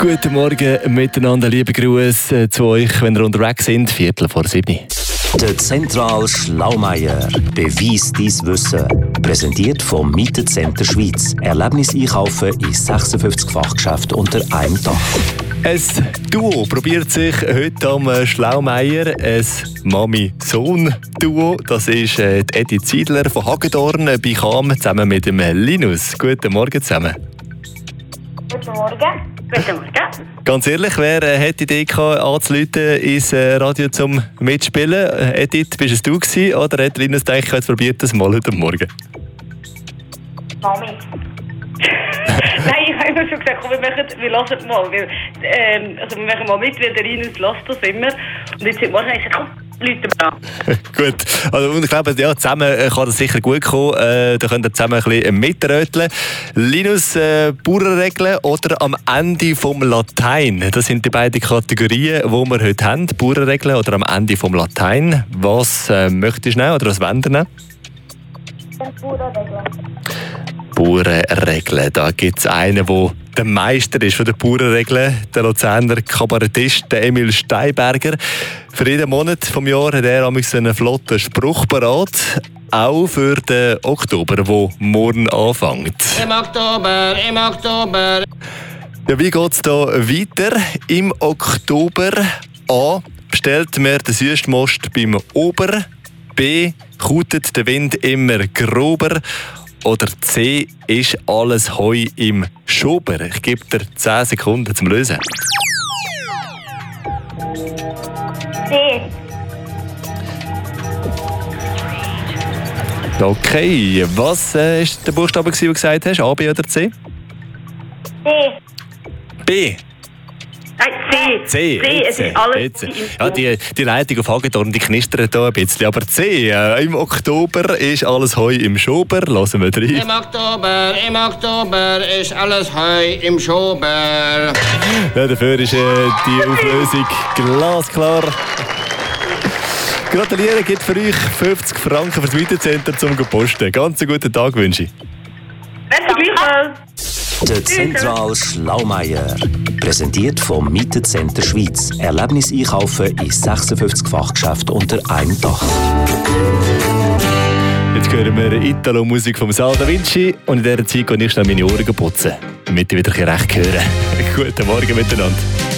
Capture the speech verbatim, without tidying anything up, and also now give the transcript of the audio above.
Guten Morgen miteinander, liebe Grüße zu euch, wenn ihr unterwegs sind, Viertel vor sieben. Der Zentral Schlaumeier. Beweis dein Wissen. Präsentiert vom Mietecenter Schweiz. Erlebnis einkaufen in sechsundfünfzig Fachgeschäften unter einem Dach. Ein Duo probiert sich heute am Schlaumeier. Ein Mami-Sohn-Duo. Das ist Edith Ziedler von Hagedorn bei Cham zusammen mit dem Linus. Guten Morgen zusammen. Guten Morgen. Guten Morgen. Ganz ehrlich, wer äh, hätte die Idee gehabt, anzurufen ins äh, Radio zum Mitspielen? Äh, Edith, bist es du gewesen, oder hat Linus gedacht, jetzt probiert das mal heute Morgen? Mami. Nein, ich habe immer schon gesagt, komm, wir, machen, wir lassen mal. Wir, ähm, also wir machen mal mit, weil der Linus lässt das immer. Und jetzt heute Morgen habe ich gesagt, komm, Leute mal an. Gut, also, und ich glaube, ja, zusammen kann das sicher gut kommen. Äh, da könnt ihr zusammen ein bisschen mitröteln. Linus, äh, Bauernregeln oder am Ende vom Latein? Das sind die beiden Kategorien, die wir heute haben. Bauernregeln oder am Ende vom Latein. Was äh, möchtest du nehmen oder was wollt ihr nehmen? Bauernregeln. Bauernregeln. Da gibt es einen, der der Meister ist von den Bauernregeln, der Luzerner Kabarettist der Emil Steinberger. Für jeden Monat vom Jahr hat er einen flotten Spruch parat, auch für den Oktober, der morgen anfängt. Im Oktober, im Oktober. Ja, wie geht es da weiter? Im Oktober A. Bestellt man den Süßmost beim Ober. B. Kautet der Wind immer grober. Oder C. Ist alles Heu im Schober? Ich gebe dir zehn Sekunden zum Lösen. C. Okay, was äh, ist der Buchstabe, den du gesagt hast? A, B oder C? C. B. Nein, C. C, C, es ist alles jetzt. im Ja, die, die Leitung auf Hagedorn, die knistert hier ein bisschen. Aber C, äh, im Oktober ist alles Heu im Schober. Lassen wir rein. Im Oktober, im Oktober ist alles Heu im Schober. Ja, dafür ist äh, die Auflösung glasklar. Gratulieren, gibt für euch fünfzig Franken fürs Mietecenter zum Posten. Ganz einen guten Tag wünsche ich. Merci gleichfalls. Der Zentral Schlaumeier. Präsentiert vom Mietecenter Schweiz. Erlebnis einkaufen in sechsundfünfzig Fachgeschäften unter einem Dach. Jetzt hören wir Italo-Musik vom Sal Da Vinci und in dieser Zeit gehe ich schnell meine Ohren putzen, damit ich wieder recht höre. Guten Morgen miteinander.